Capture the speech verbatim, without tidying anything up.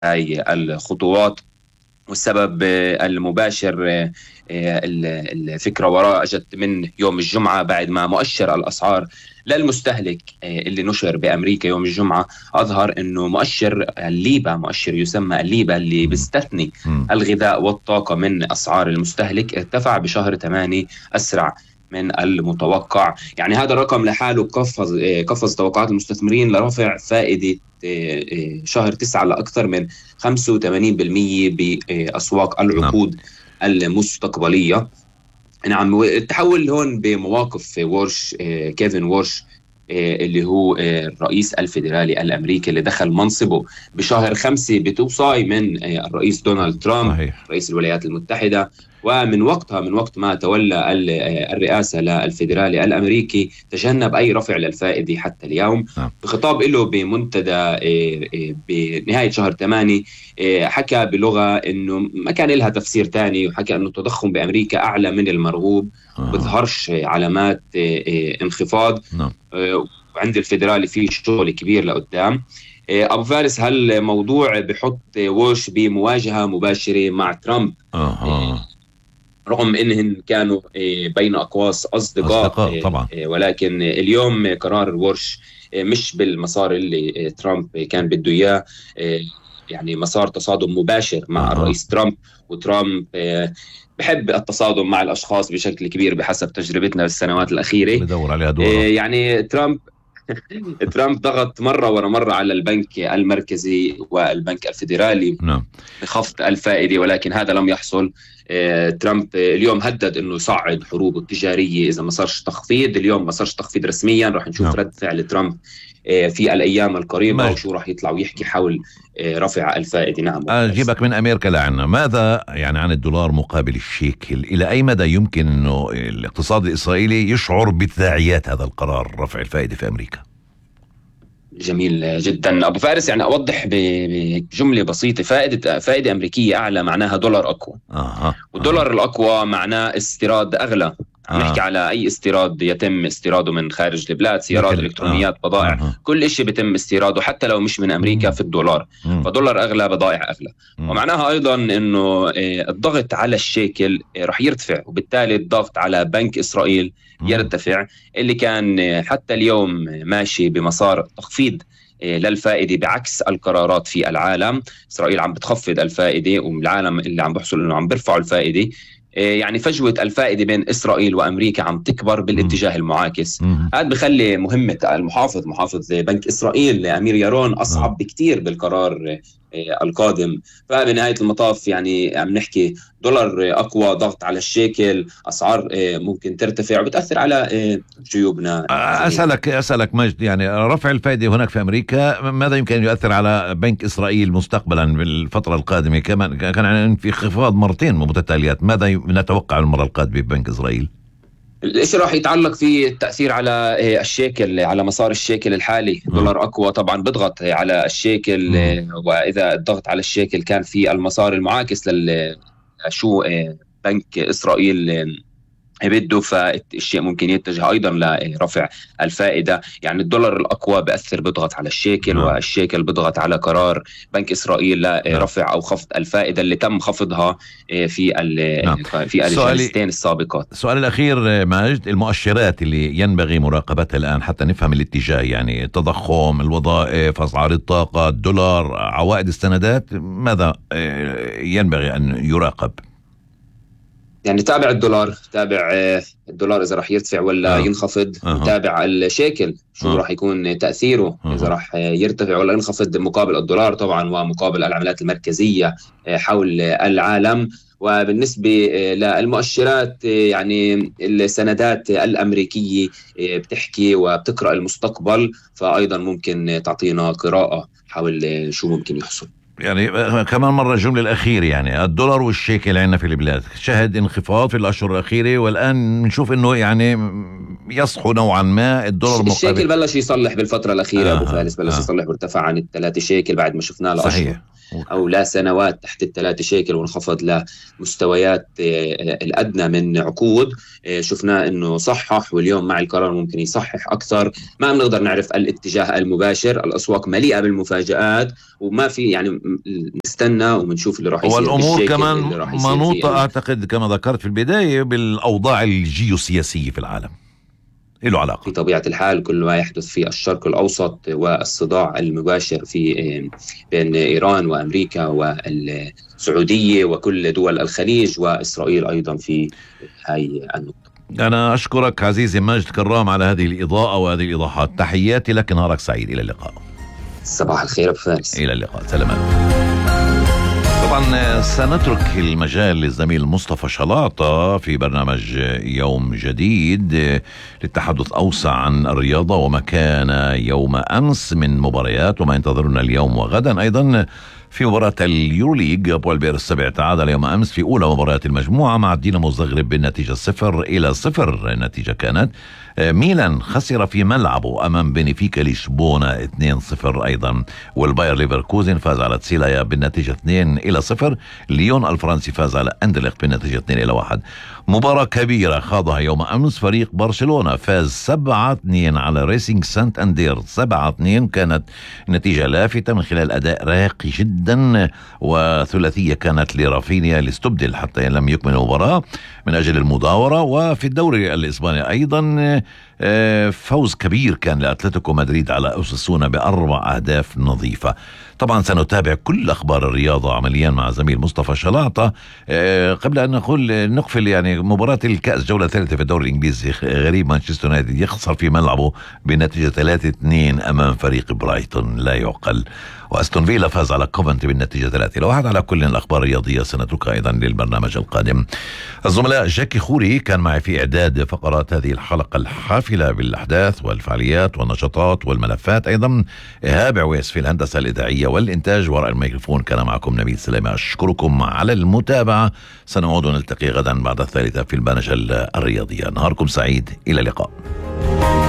هاي الخطوات. والسبب المباشر، الفكرة وراء اجت من يوم الجمعة بعد ما مؤشر الأسعار للمستهلك اللي نشر بأمريكا يوم الجمعة أظهر أنه مؤشر الليبا، مؤشر يسمى الليبا اللي بيستثني الغذاء والطاقة من أسعار المستهلك، ارتفع بشهر ثمانية أسرع من المتوقع. يعني هذا الرقم لحاله قفز قفز توقعات المستثمرين لرفع فائدة شهر تسعة لأكثر من خمسة وثمانين بالمئة بأسواق العقود المستقبلية. نعم، التحول هون بمواقف وورش، كيفن وورش اللي هو الرئيس الفيدرالي الأمريكي اللي دخل منصبه بشهر خمسة بتوصاي من الرئيس دونالد ترامب صحيح. رئيس الولايات المتحدة. ومن وقتها، من وقت ما تولى الرئاسة للفيدرالي الأمريكي، تجنب أي رفع للفائدة حتى اليوم. بخطاب له بمنتدى بنهاية شهر ثمانية حكى بلغة أنه ما كان لها تفسير تاني، وحكى أنه التضخم بأمريكا أعلى من المرغوب، بظهرش علامات انخفاض، وعند الفيدرالي فيه شغل كبير لقدام. أبو فارس، هالموضوع بحط ووش بمواجهة مباشرة مع ترامب، أه. رغم إنهم كانوا بين أقواس أصدقاء, أصدقاء طبعا. ولكن اليوم قرار وورش مش بالمسار اللي ترامب كان بده إياه، يعني مسار تصادم مباشر مع أه. الرئيس ترامب. وترامب بحب التصادم مع الأشخاص بشكل كبير بحسب تجربتنا بالسنوات الأخيرة، بدور عليها دورة. يعني ترامب ترامب ضغط مرة ورا مرة على البنك المركزي والبنك الفيدرالي نعم. بخفض الفائدة، ولكن هذا لم يحصل. ترامب اليوم هدد انه يصعد حروبه التجارية اذا ما صارش تخفيض. اليوم ما صارش تخفيض رسميا، راح نشوف نعم. رد فعل ترامب في الايام القريبة ماشي. وشو راح يطلع ويحكي حول رفع الفائدة. نعم، اجيبك من امريكا لعنا، ماذا يعني عن الدولار مقابل الشيكل؟ الى اي مدى يمكن انه الاقتصاد الاسرائيلي يشعر بتداعيات هذا القرار رفع الفائدة في امريكا؟ جميل جدا أبو فارس. يعني أوضح بجملة بسيطة، فائدة فائدة أمريكية أعلى معناها دولار أقوى. آه. والدولار آه. الأقوى معناه استيراد أغلى. عم نحكي آه. على أي استيراد يتم استيراده من خارج البلاد، سيارات، إلكترونيات، آه. بضائع، آه. كل إشي بيتم استيراده حتى لو مش من أمريكا مم. في الدولار. مم. فدولار أغلى، بضائع أغلى. مم. ومعناها أيضا إنه الضغط على الشيكل رح يرتفع، وبالتالي الضغط على بنك إسرائيل يرتفع، اللي كان حتى اليوم ماشي بمسار تخفيض للفائدة بعكس القرارات في العالم. إسرائيل عم بتخفض الفائدة، والعالم اللي عم بحصل إنه عم بيرفعوا الفائدة. يعني فجوة الفائدة بين إسرائيل وأمريكا عم تكبر بالاتجاه المعاكس. هذا بخلي مهمة المحافظ محافظ بنك إسرائيل أمير يارون أصعب بكتير بالقرار القادم. فبنهاية المطاف يعني عم نحكي دولار أقوى، ضغط على الشيكل، أسعار ممكن ترتفع وبتأثر على جيوبنا. أسألك أسألك مجد، يعني رفع الفائدة هناك في أمريكا ماذا يمكن أن يؤثر على بنك إسرائيل مستقبلا بالفترة القادمة؟ كمان كان في انخفاض مرتين متتاليات، ماذا نتوقع المرة القادمة ببنك إسرائيل؟ الاشي راح يتعلق في التأثير على الشيكل، على مسار الشيكل الحالي. دولار أقوى طبعا بضغط على الشيكل، وإذا الضغط على الشيكل كان في المسار المعاكس لشو بنك إسرائيل بده، فالشيء ممكن يتجه أيضا لرفع الفائدة. يعني الدولار الأقوى بأثر بضغط على الشيكل، نعم. والشيكل بضغط على قرار بنك إسرائيل لرفع نعم. أو خفض الفائدة اللي تم خفضها في نعم. في الجلستين السابقات. السؤال الأخير ماجد، المؤشرات اللي ينبغي مراقبتها الآن حتى نفهم الاتجاه، يعني التضخم، الوظائف، أسعار الطاقة، الدولار، عوائد السندات، ماذا ينبغي أن يراقب؟ يعني تابع الدولار، تابع الدولار إذا راح يرتفع ولا آه. ينخفض، آه. وتابع الشيكل شو آه. راح يكون تأثيره، آه. إذا راح يرتفع ولا ينخفض مقابل الدولار طبعا ومقابل العملات المركزية حول العالم. وبالنسبة للمؤشرات، يعني السندات الأمريكية بتحكي وبتقرأ المستقبل، فأيضا ممكن تعطينا قراءة حول شو ممكن يحصل. يعني كمان مرة الجملة الأخيرة، يعني الدولار والشيكل عندنا في البلاد شهد انخفاض في الأشهر الأخيرة، والآن نشوف إنه يعني يصحو نوعا ما الدولار مقابل. الشيكل بلش يصلح بالفترة الأخيرة. آه أبو فارس بلش آه. يصلح وارتفع عن الثلاثة شيكل بعد ما شفناه لأشهر. صحيح أو لا سنوات تحت الثلاثة شيكل وانخفض لمستويات الأدنى من عقود، شفنا أنه صحح، واليوم مع القرار ممكن يصحح أكثر. ما بنقدر نعرف الاتجاه المباشر، الأسواق مليئة بالمفاجآت وما في يعني نستنى وبنشوف اللي راح يصير والأمور بالشيكل، كمان اللي راح يصير منوطة في أعتقد كما ذكرت في البداية بالأوضاع الجيوسياسية في العالم، له علاقة في طبيعة الحال كل ما يحدث في الشرق الأوسط والصداع المباشر في بين إيران وأمريكا والسعودية وكل دول الخليج وإسرائيل أيضا في هاي النقطة. أنا أشكرك عزيزي ماجد كرام على هذه الإضاءة وهذه الإيضاحات. تحياتي لك، نهارك سعيد، إلى اللقاء. صباح الخير أبو فارس. إلى اللقاء، سلامات. طبعا سنترك المجال للزميل مصطفى شلاطة في برنامج يوم جديد للتحدث أوسع عن الرياضة وما كان يوم أمس من مباريات وما ينتظرنا اليوم وغدا. أيضا في مباراة اليوروليج بولبير السبع تعادل يوم أمس في أولى مباريات المجموعة مع دينامو زغرب بالنتيجة صفر إلى صفر. النتيجة كانت ميلان خسر في ملعبه أمام بنفيكا لشبونة اثنين صفر أيضا، والباير ليفركوزن فاز على تسيلايا بالنتيجة اثنين إلى صفر. ليون الفرنسي فاز على أندلخت بالنتيجة اثنين إلى واحد. مباراة كبيرة خاضها يوم أمس، فريق برشلونة فاز سبعة اثنين على ريسينج سانت أندير سبعة اثنين، كانت نتيجة لافتة من خلال أداء راقي جدا، وثلاثية كانت لرافينيا اللي استبدل حتى لم يكمل المباراة من أجل المداورة. وفي الدوري الإسباني أيضا فوز كبير كان لأتلتيكو مدريد على أوساسونا بأربع أهداف نظيفة. طبعا سنتابع كل أخبار الرياضة عمليا مع زميل مصطفى شلاطة. قبل أن نقول نقفل يعني مباراة الكأس جولة ثالثة في الدوري الإنجليزي، غريب مانشستر يونايتد يخسر في ملعبه بنتيجة ثلاثة اثنين أمام فريق برايتون، لا يعقل. وأستون فيلا فاز على كوفنتري بالنتيجة ثلاثة إلى واحد. على كل الأخبار الرياضية سنتركها أيضا للبرنامج القادم. الزملاء جاكي خوري كان معي في إعداد فقرات هذه الحلقة الحافلة بالأحداث والفعاليات والنشاطات والملفات. أيضا إيهاب عويس في الهندسة الإذاعية والإنتاج، وراء الميكروفون كان معكم نبيل سلامة. أشكركم على المتابعة، سنعود ونلتقي غدا بعد الثالثة في البرنامج الرياضية. نهاركم سعيد، إلى اللقاء.